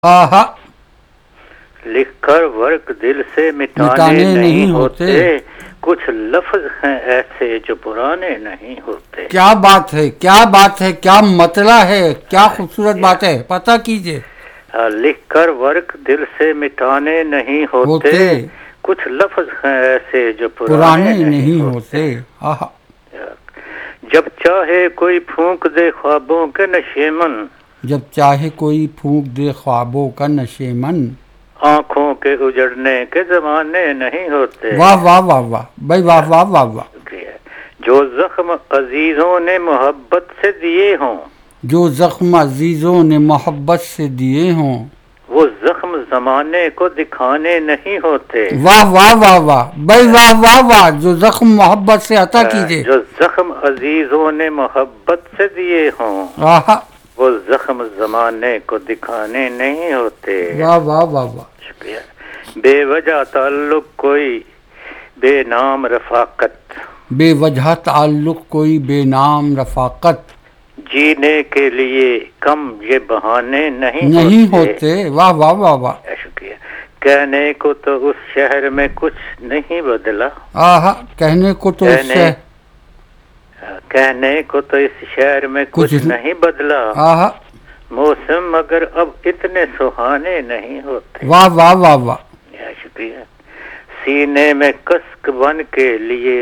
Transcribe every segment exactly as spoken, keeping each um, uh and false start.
آہا لکھ کر ورق دل سے مٹانے, مٹانے نہیں, نہیں ہوتے, ہوتے. کچھ لفظ ہیں ایسے جو پرانے نہیں ہوتے. کیا بات ہے, کیا بات ہے, کیا مطلع ہے, کیا خوبصورت بات ہے, پتہ کیجئے. لکھ کر ورق دل سے مٹانے نہیں ہوتے, ہوتے کچھ لفظ ہیں ایسے جو پرانے, پرانے نہیں, نہیں ہوتے. ہوتے. آہا جب چاہے کوئی پھونک دے خوابوں کے نشیمن, جب چاہے کوئی پھونک دے خوابوں کا نشیمن, آنکھوں کے اجڑنے کے زمانے نہیں ہوتے. واہ واہ واہ واہ بھائی, واہ واہ واہ واہ. جو زخم عزیزوں نے محبت سے دیے ہوں, جو زخم عزیزوں نے محبت سے دیے ہوں, وہ زخم زمانے کو دکھانے نہیں ہوتے. واہ واہ واہ واہ بھائی, واہ واہ واہ. جو زخم محبت سے عطا کیجئے. جو زخم عزیزوں نے محبت سے دیے ہوں, آہا وہ زخم زمانے کو دکھانے نہیں ہوتے. واہ واہ واہ واہ. شکریہ. بے وجہ تعلق کوئی بے نام رفاقت, بے وجہ تعلق کوئی بے نام رفاقت, جینے کے لیے کم یہ بہانے نہیں, نہیں ہوتے. ہوتے. واہ واہ واہ واہ. شکریہ. کہنے کو تو اس شہر میں کچھ نہیں بدلا, آہا کہنے کو تو اس کہنے سے کہنے کو تو اس شہر میں کچھ کچھ نہیں بدلا, آہا موسم مگر اب اتنے سہانے نہیں ہوتے. واہ واہ واہ واہ. شکریہ. سینے میں کسک بن کے لیے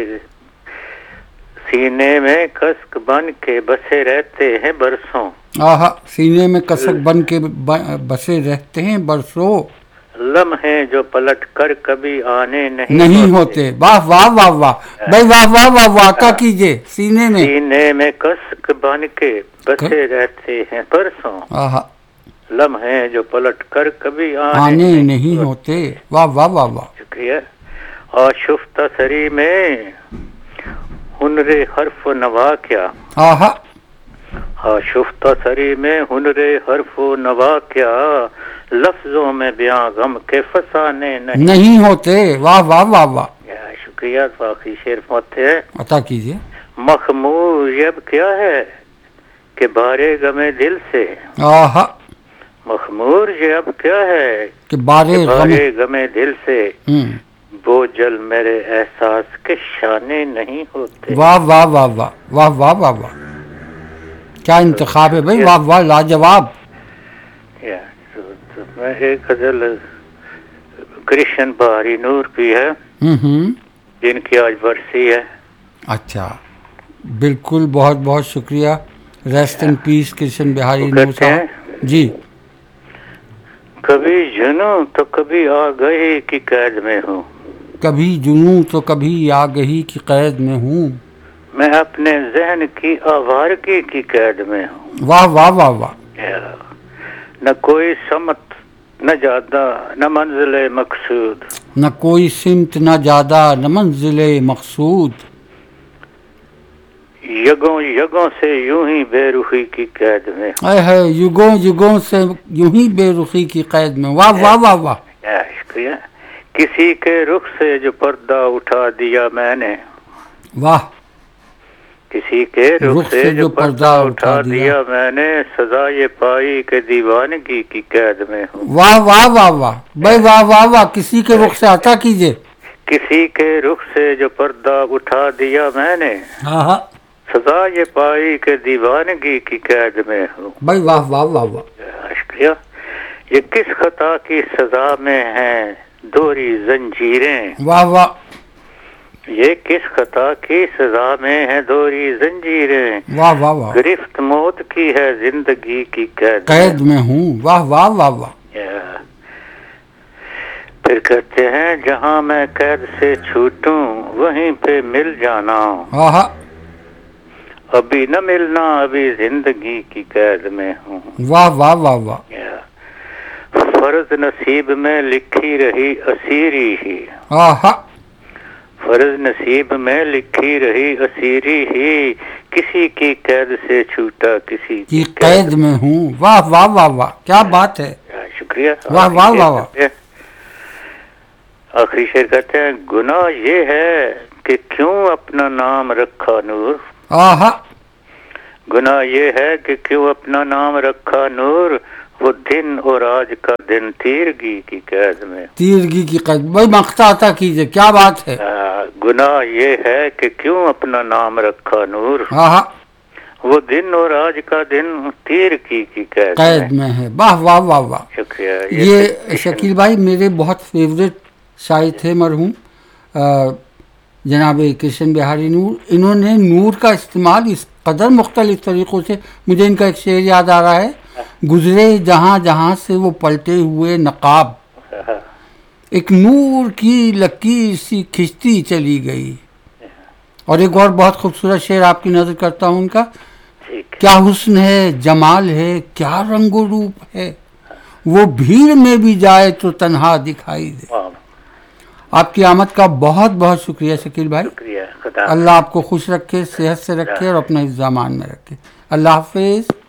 سینے میں کسک بن کے بسے رہتے ہیں برسوں, آہا سینے میں کسک بن کے بسے رہتے ہیں برسوں, لمحے جو پلٹ کر کبھی آنے نہیں, نہیں ہوتے. واہ واہ واہ واہ بھائی, واہ واہ واہ واہ. عطا کیجئے. سینے میں سینے میں کسک بن کے بسے رہتے ہیں برسوں, آہا لمحے جو پلٹ کر کبھی آنے, آنے نہیں, نہیں ہوتے. واہ واہ واہ واہ. شکریہ. آشفتہ سری میں ہنر حرف و نوا کیا, آہا آشفتہ سری میں ہنر حرف و نوا کیا, لفظوں میں بیاں غم کے فسانے نہیں, نہیں ہوتے. واہ واہ واہ واہ. شکریہ. باقی شعر ہوتے ہیں. عطا کیجئے. مخمور اب کیا ہے کہ بارے غم دل سے, آہا مخمور یہ اب کیا ہے کہ بارے کہ غم. بارے غم دل سے, ہم. بوجھل میرے احساس کے شانے نہیں ہوتے. واہ واہ واہ واہ واہ واہ واہ واہ. کیا انتخاب ہے بھائی, واہ واہ لاجواب. میں ایک غزل کرشن بہاری نور کی ہے, ہم ہم. جن کی آج برسی ہے. اچھا بالکل, بہت بہت شکریہ. ریسٹ ان پیس کرشن بہاری نور کہتے ہیں, صاحب. جی. کبھی جنوں تو کبھی آگہی کی قید میں ہوں, کبھی جنوں تو کبھی آگہی کی قید میں ہوں, میں اپنے ذہن کی آوارگی کی قید میں ہوں. واہ واہ واہ واہ. نہ کوئی سمت نہ زیادہ نہ منزل مقصود, نہ کوئی سمت نہ زیادہ نہ منزل مقصود, یگوں یگوں سے یوں ہی بے رخی کی قید میں. اے ہے یگوں یگوں سے یوں ہی بے رخی کی قید میں. واہ واہ واہ واہ. شکریہ. کسی کے رخ سے جو پردہ اٹھا دیا میں نے, واہ. کسی کے رخ سے جو پردہ اٹھا دیا میں نے, سزا یہ پائی کہ دیوانگی کی قید میں ہوں. واہ واہ واہ واہ بھائی, واہ واہ واہ. کسی کے رخ سے عطا کیجئے. کسی کے رخ سے جو پردہ اٹھا دیا میں نے, ہاں سزا یہ پائی کہ دیوانگی کی قید میں ہوں. بھائی واہ واہ واہ واہ. شکریہ. یہ کس خطا کی سزا میں ہیں دوری زنجیریں, واہ واہ. یہ کس خطا کی سزا میں ہے دوری زنجیریں, واہ واہ واہ. گرفت موت کی ہے زندگی کی قید قید میں ہوں. واہ واہ واہ واہ. پھر کہتے ہیں جہاں میں قید سے چھوٹوں وہیں پہ مل جانا, آہا ابھی نہ ملنا ابھی زندگی کی قید میں ہوں. واہ واہ واہ واہ. فرض نصیب میں لکھی رہی اسیری ہی, آہا فرض نصیب میں لکھی رہی اسیری ہی, کسی کی قید سے چھوٹا کسی کی قید میں ہوں. واہ واہ واہ واہ. کیا بات ہے. شکریہ. واہ واہ واہ واہ. آخری شعر کہتے ہیں گناہ یہ ہے کہ کیوں اپنا نام رکھا نور, آہا گناہ یہ ہے کہ کیوں اپنا نام رکھا نور, وہ دن اور آج کا دن تیرگی کی قید میں. تیرگی کی قید. بھائی مقطع عطا کیجئے، کیا بات ہے. آ، گناہ یہ ہے کہ کیوں اپنا نام رکھا نور. ہاں ہاں، وہ دن اور آج کا دن تیرگی کی قید قید میں ہے. واہ واہ واہ واہ. شکریہ. یہ شکیل بھائی میرے بہت فیوریٹ شاعر تھے مرحوم جناب کرشن بہاری نور. انہوں نے نور کا استعمال اس قدر مختلف طریقوں سے، مجھے ان کا ایک شعر یاد آ رہا ہے، گزرے جہاں جہاں سے وہ پلٹے ہوئے نقاب، ایک نور کی لکیر سی کھچتی چلی گئی. اور ایک اور بہت خوبصورت شعر آپ کی نظر کرتا ہوں ان کا، کیا حسن ہے، جمال ہے، کیا رنگ و روپ ہے، وہ بھیڑ میں بھی جائے تو تنہا دکھائی دے. آپ کی آمد کا بہت بہت شکریہ شکیل بھائی. شکریہ. خدا اللہ آپ کو خوش رکھے، صحت سے رکھے اور اپنے زمان میں رکھے. اللہ حافظ.